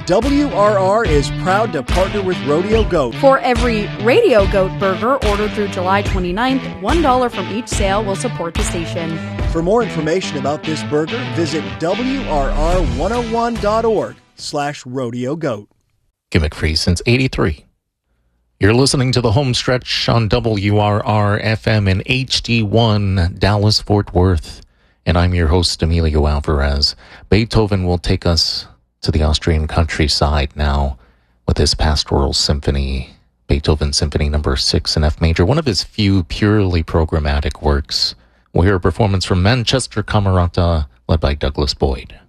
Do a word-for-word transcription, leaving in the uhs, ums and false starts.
W R R is proud to partner with Rodeo Goat. For every Radio Goat burger ordered through July twenty-ninth, one dollar from each sale will support the station. For more information about this burger, visit W R R one oh one dot org slash rodeo goat. Gimmick-free since eighty-three. You're listening to the home stretch on W R R F M in H D one, Dallas-Fort Worth. And I'm your host, Emilio Alvarez. Beethoven will take us to the Austrian countryside now with his Pastoral Symphony, Beethoven Symphony number six in F major, one of his few purely programmatic works. We'll hear a performance from Manchester Camerata, led by Douglas Boyd.